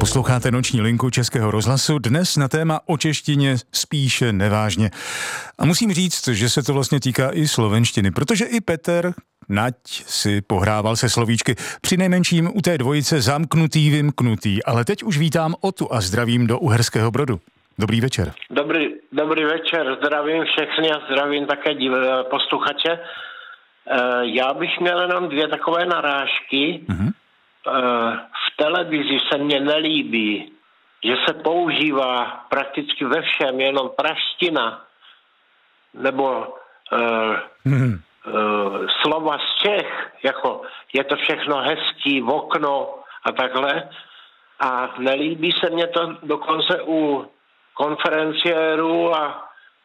Posloucháte Noční linku Českého rozhlasu, dnes na téma o češtině spíše nevážně. A musím říct, že se to vlastně týká i slovenštiny, protože i Petr Nať si pohrával se slovíčky, přinejmenším u té dvojice zamknutý, vymknutý, ale teď už vítám Otu a zdravím do Uherského Brodu. Dobrý večer. Dobrý večer, zdravím všechny a zdravím také posluchače. Já bych měl jenom dvě takové narážky. V televizi se mně nelíbí, že se používá prakticky ve všem jenom praština nebo slova z Čech, jako je to všechno hezký, v okno a takhle. A nelíbí se mně to dokonce u konferenciérů a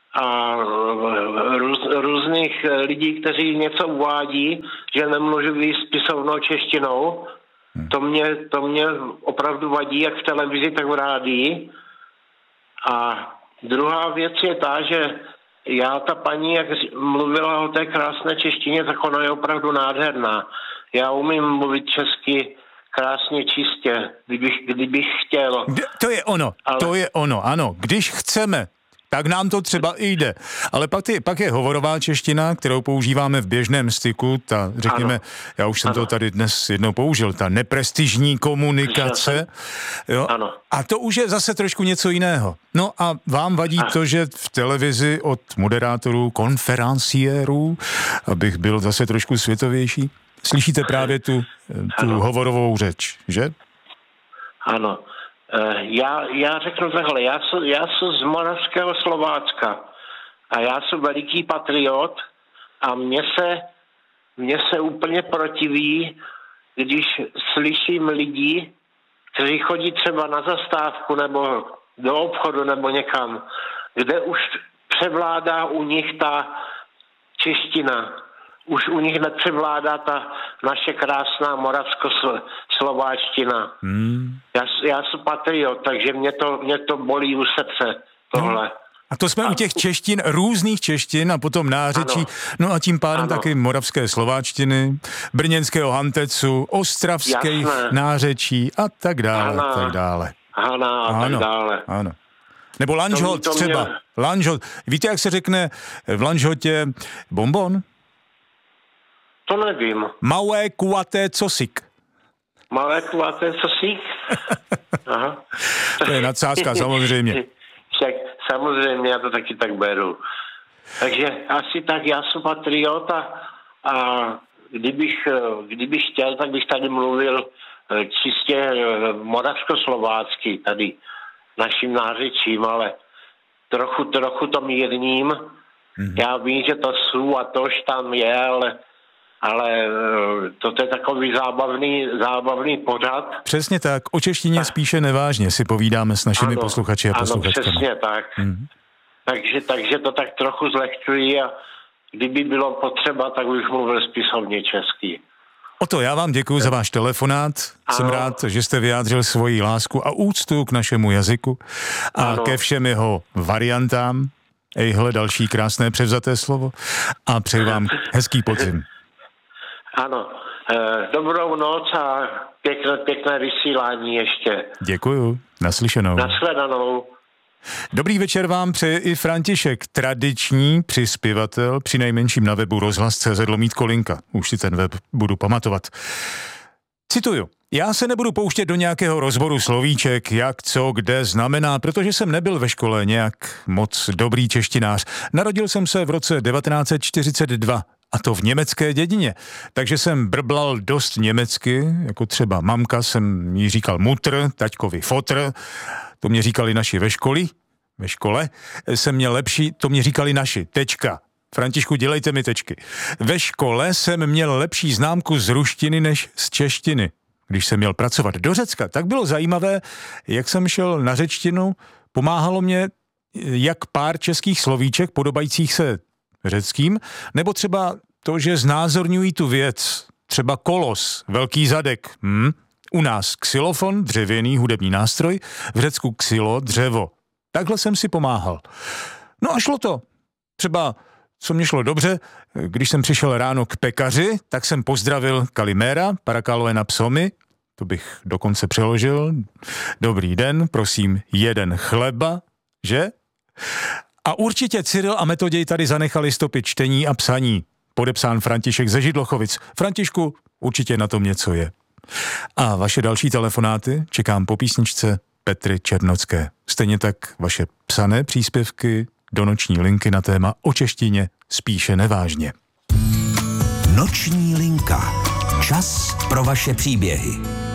různých lidí, kteří něco uvádí, že nemluví spisovnou češtinou. To mě opravdu vadí, jak v televizi, tak v rádii. A druhá věc je ta, že ta paní, jak mluvila o té krásné češtině, tak ona je opravdu nádherná. Já umím mluvit česky krásně, čistě, kdybych chtěl. To je ono, ano. Když chceme, tak nám to třeba i jde. Ale pak je hovorová čeština, kterou používáme v běžném styku, ta, řekněme, ano. Já už jsem to tady dnes jednou použil, ta neprestižní komunikace. Jo? Ano. A to už je zase trošku něco jiného. No a vám vadí to, že v televizi od moderátorů, konferenciérů, abych byl zase trošku světovější, slyšíte právě tu hovorovou řeč, že? Ano. Já řeknu takhle, já jsem z Moravského Slovácka a já jsem veliký patriot a mně se úplně protiví, když slyším lidi, kteří chodí třeba na zastávku nebo do obchodu nebo někam, kde už převládá u nich ta čeština. Už u nich nepřevládá ta naše krásná moravsko-slováčtina. Já jsem patriot, takže mě to bolí u srdce, tohle. A to jsme u těch češtin, různých češtin a potom nářečí, no a tím pádem taky moravské slováčtiny, brněnského hantecu, ostravských nářečí a tak dále, tak dále. Tak dále. Ano. Nebo lanžhot třeba. Lanžhot. Víte, jak se řekne v lanžhotě bonbon? To nevím. Malé kuvaté cosik. Malé kuvaté cosik? Aha. To je nadsázka, samozřejmě. Však samozřejmě, já to taky tak beru. Takže asi tak, já jsem patriot a kdybych chtěl, tak bych tady mluvil čistě moravsko-slovácky, tady naším nářečím, ale trochu to mírním. Já vím, že to jsou a tož tam je, ale to je takový zábavný pořad. Přesně tak. O češtině spíše nevážně si povídáme s našimi posluchači a posluchačkami. Ano, přesně tak. Takže to tak trochu zlehčuji a kdyby bylo potřeba, tak bych mluvil spisovně česky. Oto, já vám děkuji za váš telefonát. Jsem rád, že jste vyjádřil svoji lásku a úctu k našemu jazyku a ke všem jeho variantám. Ejhle, další krásné převzaté slovo. A přeji vám hezký podzim. Ano, dobrou noc a pěkné vysílání ještě. Děkuju, naslyšenou. Nashledanou. Dobrý večer vám přeje i František, tradiční přispěvatel, přinejmenším na webu rozhlas.cz/linka. Už si ten web budu pamatovat. Cituju. Já se nebudu pouštět do nějakého rozboru slovíček, jak, co, kde znamená, protože jsem nebyl ve škole nějak moc dobrý češtinář. Narodil jsem se v roce 1942. A to v německé dědině. Takže jsem brblal dost německy, jako třeba mamka jsem jí říkal mutr, taťkovi fotr, to mě říkali naši ve škole jsem měl lepší, to mě říkali naši, tečka. Františku, dělejte mi tečky. Ve škole jsem měl lepší známku z ruštiny než z češtiny. Když jsem měl pracovat do Řecka, tak bylo zajímavé, jak jsem šel na řečtinu, pomáhalo mě jak pár českých slovíček podobajících se řeckým, nebo třeba to, že znázorňují tu věc, třeba kolos, velký zadek, u nás xylofon, dřevěný hudební nástroj, v Řecku xylo, dřevo. Takhle jsem si pomáhal. No a šlo to. Třeba, co mě šlo dobře, když jsem přišel ráno k pekaři, tak jsem pozdravil Kalimera, parakalové na psomy, to bych dokonce přeložil. Dobrý den, prosím, jeden chleba, že? A určitě Cyril a Metoděj tady zanechali stopy čtení a psaní. Podepsán František ze Židlochovic. Františku, určitě na tom něco je. A vaše další telefonáty čekám po písničce Petry Černocké. Stejně tak vaše psané příspěvky do noční linky na téma o češtině spíše nevážně. Noční linka. Čas pro vaše příběhy.